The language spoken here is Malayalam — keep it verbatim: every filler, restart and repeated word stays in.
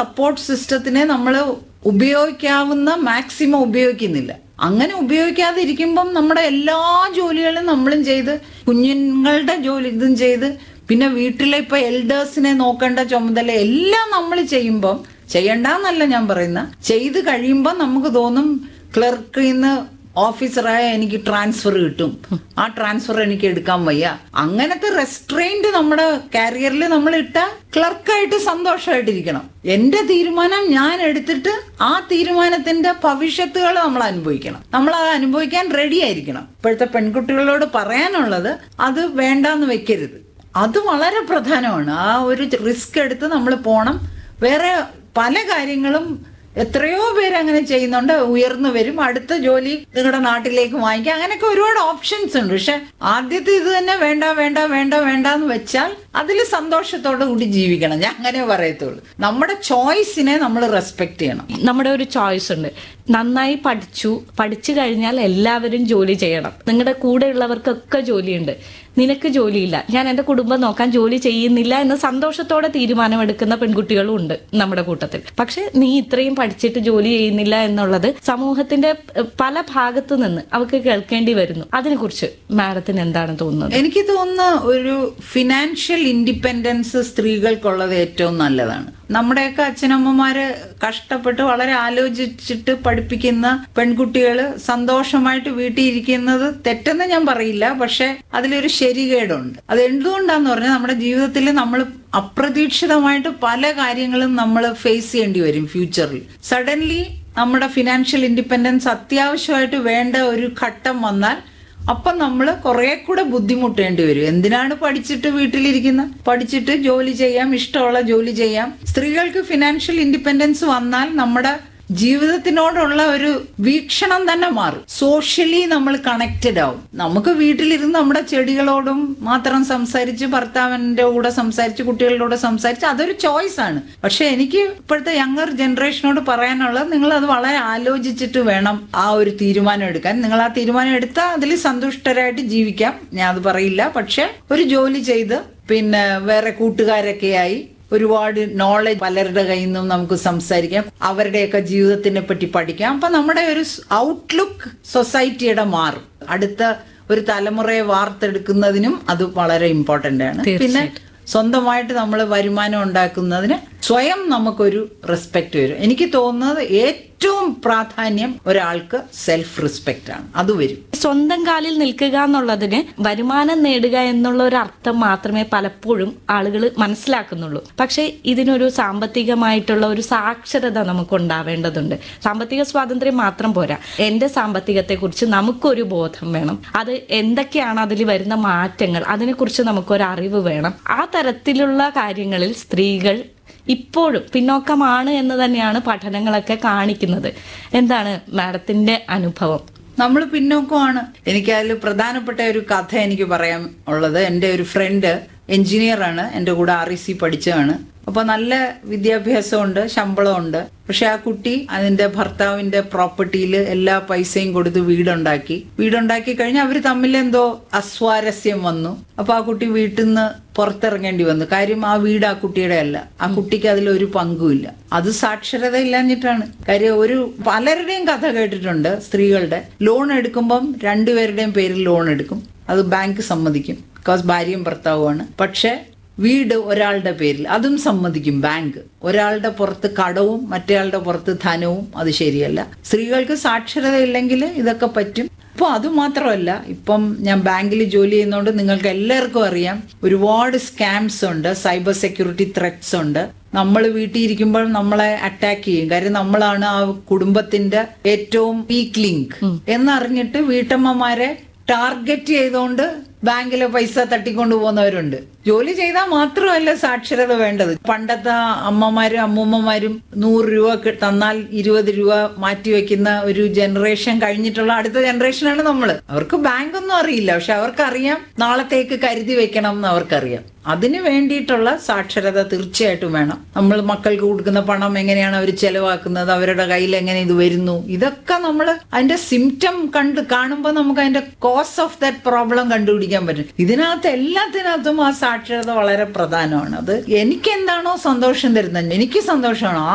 സപ്പോർട്ട് സിസ്റ്റത്തിനെ നമ്മൾ ഉപയോഗിക്കാവുന്ന മാക്സിമം ഉപയോഗിക്കുന്നില്ല. അങ്ങനെ ഉപയോഗിക്കാതിരിക്കുമ്പം നമ്മുടെ എല്ലാ ജോലികളും നമ്മളും ചെയ്ത് കുഞ്ഞുങ്ങളുടെ ജോലി ഇതും ചെയ്ത് പിന്നെ വീട്ടിലെ ഇപ്പൊ എൽഡേഴ്സിനെ നോക്കേണ്ട ചുമതല എല്ലാം നമ്മൾ ചെയ്യുമ്പം, ചെയ്യണ്ടെന്നല്ല ഞാൻ പറയുന്ന, ചെയ്ത് കഴിയുമ്പോൾ നമുക്ക് തോന്നും ക്ലർക്കിൽ നിന്ന് ഓഫീസറായ എനിക്ക് ട്രാൻസ്ഫർ കിട്ടും, ആ ട്രാൻസ്ഫർ എനിക്ക് എടുക്കാൻ വയ്യ. അങ്ങനത്തെ റെസ്ട്രെയിൻറ്റ് നമ്മുടെ കാരിയറിൽ നമ്മൾ ഇട്ട ക്ലർക്കായിട്ട് സന്തോഷമായിട്ടിരിക്കണം. എന്റെ തീരുമാനം ഞാൻ എടുത്തിട്ട് ആ തീരുമാനത്തിന്റെ ഭവിഷ്യത്തുകൾ നമ്മൾ അനുഭവിക്കണം. നമ്മൾ അത് അനുഭവിക്കാൻ റെഡി ആയിരിക്കണം. ഇപ്പോഴത്തെ പെൺകുട്ടികളോട് പറയാനുള്ളത് അത് വേണ്ടാന്ന് വെക്കരുത്. അത് വളരെ പ്രധാനമാണ്. ആ ഒരു റിസ്ക് എടുത്ത് നമ്മൾ പോണം. വേറെ പല കാര്യങ്ങളും എത്രയോ പേര് അങ്ങനെ ചെയ്യുന്നുണ്ട്, ഉയർന്നു വരും, അടുത്ത ജോലി നിങ്ങളുടെ നാട്ടിലേക്ക് വാങ്ങിക്കാം, അങ്ങനെയൊക്കെ ഒരുപാട് ഓപ്ഷൻസ് ഉണ്ട്. പക്ഷെ ആദ്യത്തെ ഇത് തന്നെ വേണ്ട വേണ്ട വേണ്ട വേണ്ട എന്ന് വെച്ചാൽ അതിൽ സന്തോഷത്തോടെ കൂടി ജീവിക്കണം. ഞാൻ അങ്ങനെ പറയത്തുള്ളൂ. നമ്മുടെ ചോയ്സിനെ നമ്മൾ റെസ്പെക്ട് ചെയ്യണം. നമ്മുടെ ഒരു ചോയ്സ് ഉണ്ട്. നന്നായി പഠിച്ചു, പഠിച്ചു കഴിഞ്ഞാൽ എല്ലാവരും ജോലി ചെയ്യണം. നിങ്ങളുടെ കൂടെയുള്ളവർക്കൊക്കെ ജോലിയുണ്ട്, നിനക്ക് ജോലിയില്ല, ഞാൻ എൻ്റെ കുടുംബം നോക്കാൻ ജോലി ചെയ്യുന്നില്ല എന്ന് സന്തോഷത്തോടെ തീരുമാനമെടുക്കുന്ന പെൺകുട്ടികളും ഉണ്ട് നമ്മുടെ കൂട്ടത്തിൽ. പക്ഷെ നീ ഇത്രയും പഠിച്ചിട്ട് ജോലി ചെയ്യുന്നില്ല എന്നുള്ളത് സമൂഹത്തിന്റെ പല ഭാഗത്തു നിന്ന് അവർക്ക് കേൾക്കേണ്ടി വരുന്നു. അതിനെക്കുറിച്ച് മാഡത്തിന് എന്താണ് തോന്നുന്നത്? എനിക്ക് തോന്നുന്ന ഒരു ഫിനാൻഷ്യൽ ഇൻഡിപെൻഡൻസ് സ്ത്രീകൾക്കുള്ളത് ഏറ്റവും നല്ലതാണ്. നമ്മുടെയൊക്കെ അച്ഛനമ്മമാര് കഷ്ടപ്പെട്ട് വളരെ ആലോചിച്ചിട്ട് പഠിപ്പിക്കുന്ന പെൺകുട്ടികള് സന്തോഷമായിട്ട് വീട്ടിൽ ഇരിക്കുന്നത് തെറ്റെന്ന് ഞാൻ പറയില്ല. പക്ഷെ അതിലൊരു ശരികേടുണ്ട്. അത് എന്തുകൊണ്ടാന്ന് പറഞ്ഞാൽ നമ്മുടെ ജീവിതത്തിൽ നമ്മൾ അപ്രതീക്ഷിതമായിട്ട് പല കാര്യങ്ങളും നമ്മൾ ഫേസ് ചെയ്യേണ്ടി വരും ഫ്യൂച്ചറിൽ. സഡൻലി നമ്മുടെ ഫിനാൻഷ്യൽ ഇൻഡിപെൻഡൻസ് അത്യാവശ്യമായിട്ട് വേണ്ട ഒരു ഘട്ടം വന്നാൽ അപ്പം നമ്മൾ കുറെ കൂടെ ബുദ്ധിമുട്ടേണ്ടി വരും. എന്തിനാണ് പഠിച്ചിട്ട് വീട്ടിലിരിക്കുന്ന? പഠിച്ചിട്ട് ജോലി ചെയ്യാം, ഇഷ്ടമുള്ള ജോലി ചെയ്യാം. സ്ത്രീകൾക്ക് ഫിനാൻഷ്യൽ ഇൻഡിപെൻഡൻസ് വന്നാൽ നമ്മുടെ ജീവിതത്തിനോടുള്ള ഒരു വീക്ഷണം തന്നെ മാറും. സോഷ്യലി നമ്മൾ കണക്റ്റഡ് ആവും. നമുക്ക് വീട്ടിലിരുന്ന് നമ്മുടെ ചെടികളോടും മാത്രം സംസാരിച്ച്, ഭർത്താവിന്റെ കൂടെ സംസാരിച്ച്, കുട്ടികളുടെ കൂടെ സംസാരിച്ച് അതൊരു ചോയ്സ് ആണ്. പക്ഷെ എനിക്ക് ഇപ്പോഴത്തെ യങ്ങർ ജനറേഷനോട് പറയാനുള്ളത്, നിങ്ങൾ അത് വളരെ ആലോചിച്ചിട്ട് വേണം ആ ഒരു തീരുമാനം എടുക്കാൻ. നിങ്ങൾ ആ തീരുമാനം എടുത്താൽ അതിൽ സന്തുഷ്ടരായിട്ട് ജീവിക്കാം, ഞാൻ അത് പറയില്ല. പക്ഷെ ഒരു ജോലി ചെയ്ത് പിന്നെ വേറെ കൂട്ടുകാരൊക്കെയായി ഒരുപാട് നോളജ് പലരുടെ കയ്യിൽ നിന്നും നമുക്ക് സംസാരിക്കാം, അവരുടെയൊക്കെ ജീവിതത്തിനെ പറ്റി പഠിക്കാം. അപ്പൊ നമ്മുടെ ഒരു ഔട്ട്ലുക്ക് സൊസൈറ്റിയുടെ മാറും. അടുത്ത ഒരു തലമുറയെ വാർത്തെടുക്കുന്നതിനും അത് വളരെ ഇമ്പോർട്ടന്റ് ആണ്. പിന്നെ സ്വന്തമായിട്ട് നമ്മൾ വരുമാനം ഉണ്ടാക്കുന്നതിന് സ്വയം നമുക്കൊരു റെസ്പെക്ട് വരും. എനിക്ക് തോന്നുന്നത് ഏറ്റവും പ്രാധാന്യം ഒരാൾക്ക് സെൽഫ് റെസ്പെക്റ്റ് ആണ്. അത് വരും. സ്വന്തം കാലിൽ നിൽക്കുക എന്നുള്ളതിന് വരുമാനം നേടുക എന്നുള്ള ഒരു അർത്ഥം മാത്രമേ പലപ്പോഴും ആളുകൾ മനസ്സിലാക്കുന്നുള്ളൂ. പക്ഷെ ഇതിനൊരു സാമ്പത്തികമായിട്ടുള്ള ഒരു സാക്ഷരത നമുക്ക് ഉണ്ടാവേണ്ടതുണ്ട്. സാമ്പത്തിക സ്വാതന്ത്ര്യം മാത്രം പോരാ, എന്റെ സാമ്പത്തികത്തെ കുറിച്ച് നമുക്കൊരു ബോധം വേണം. അത് എന്തൊക്കെയാണ് അതിൽ വരുന്ന മാറ്റങ്ങൾ, അതിനെക്കുറിച്ച് നമുക്കൊരു അറിവ് വേണം. ആ തരത്തിലുള്ള കാര്യങ്ങളിൽ സ്ത്രീകൾ ഇപ്പോഴും പിന്നോക്കമാണ് എന്ന് തന്നെയാണ് പഠനങ്ങളൊക്കെ കാണിക്കുന്നത്. എന്താണ് മാഡത്തിന്റെ അനുഭവം? നമ്മൾ പിന്നോക്കമാണ്. എനിക്ക് അതിൽ പ്രധാനപ്പെട്ട ഒരു കഥ എനിക്ക് പറയാൻ ഉള്ളത്, എൻ്റെ ഒരു ഫ്രണ്ട് എഞ്ചിനീയർ ആണ്, എൻ്റെ കൂടെ ആർ ഇ സി പഠിച്ചതാണ്. അപ്പൊ നല്ല വിദ്യാഭ്യാസമുണ്ട്, ശമ്പളമുണ്ട്. പക്ഷെ ആ കുട്ടി അതിന്റെ ഭർത്താവിന്റെ പ്രോപ്പർട്ടിയിൽ എല്ലാ പൈസയും കൊടുത്ത് വീടുണ്ടാക്കി. വീടുണ്ടാക്കി കഴിഞ്ഞ് അവർ തമ്മിൽ എന്തോ അസ്വാരസ്യം വന്നു. അപ്പൊ ആ കുട്ടി വീട്ടിൽ നിന്ന് പുറത്തിറങ്ങേണ്ടി വന്നു. കാര്യം ആ വീട് ആ കുട്ടിയുടെ അല്ല, ആ കുട്ടിക്ക് അതിലൊരു പങ്കുമില്ല. അത് സാക്ഷരത ഇല്ലാഞ്ഞിട്ടാണ്. കാര്യം ഒരു പലരുടെയും കഥ കേട്ടിട്ടുണ്ട്. സ്ത്രീകളുടെ ലോൺ എടുക്കുമ്പം രണ്ടുപേരുടെയും പേരിൽ ലോൺ എടുക്കും, അത് ബാങ്ക് സമ്മതിക്കും, ബിക്കോസ് ഭാര്യയും ഭർത്താവുമാണ്. പക്ഷെ വീട് ഒരാളുടെ പേരിൽ, അതും സമ്മതിക്കും ബാങ്ക്. ഒരാളുടെ പുറത്ത് കടവും മറ്റേയാളുടെ പുറത്ത് ധനവും, അത് ശരിയല്ല. സ്ത്രീകൾക്ക് സാക്ഷരത ഇല്ലെങ്കിൽ ഇതൊക്കെ പറ്റും. ഇപ്പോൾ അതുമാത്രമല്ല, ഇപ്പം ഞാൻ ബാങ്കിൽ ജോലി ചെയ്യുന്നതുകൊണ്ട് നിങ്ങൾക്ക് എല്ലാവർക്കും അറിയാം ഒരുപാട് സ്കാംസ് ഉണ്ട്, സൈബർ സെക്യൂരിറ്റി ത്രെറ്റ്സ് ഉണ്ട്. നമ്മൾ വീട്ടിൽ ഇരിക്കുമ്പോൾ നമ്മളെ അറ്റാക്ക് ചെയ്യും. കാര്യം നമ്മളാണ് ആ കുടുംബത്തിന്റെ ഏറ്റവും വീക്ക് ലിങ്ക് എന്നറിഞ്ഞിട്ട് വീട്ടമ്മമാരെ ടാർഗറ്റ് ചെയ്തുകൊണ്ട് ബാങ്കിലെ പൈസ തട്ടിക്കൊണ്ടു പോകുന്നവരുണ്ട്. ജോലി ചെയ്താൽ മാത്രമല്ല സാക്ഷരത വേണ്ടത്. പണ്ടത്തെ അമ്മമാരും അമ്മൂമ്മമാരും നൂറ് രൂപ തന്നാൽ ഇരുപത് രൂപ മാറ്റിവെക്കുന്ന ഒരു ജനറേഷൻ കഴിഞ്ഞിട്ടുള്ള അടുത്ത ജനറേഷനാണ് നമ്മള്. അവർക്ക് ബാങ്ക് ഒന്നും അറിയില്ല, പക്ഷെ അവർക്കറിയാം നാളത്തേക്ക് കരുതി വെക്കണം എന്ന് അവർക്കറിയാം. അതിന് വേണ്ടിയിട്ടുള്ള സാക്ഷരത തീർച്ചയായിട്ടും വേണം. നമ്മൾ മക്കൾക്ക് കൊടുക്കുന്ന പണം എങ്ങനെയാണ് അവർ ചെലവാക്കുന്നത്, അവരുടെ കയ്യിൽ എങ്ങനെ ഇത് വരുന്നു, ഇതൊക്കെ നമ്മൾ അതിന്റെ സിംറ്റം കണ്ട് കാണുമ്പോൾ നമുക്ക് അതിന്റെ കോസ് ഓഫ് ദാറ്റ് പ്രോബ്ലം കണ്ടുപിടിക്കാൻ പറ്റും. ഇതിനകത്ത് എല്ലാത്തിനകത്തും ആ സാക്ഷരത വളരെ പ്രധാനമാണ്. അത് എനിക്ക് എന്താണോ സന്തോഷം തരുന്നത്, എനിക്ക് സന്തോഷമാണോ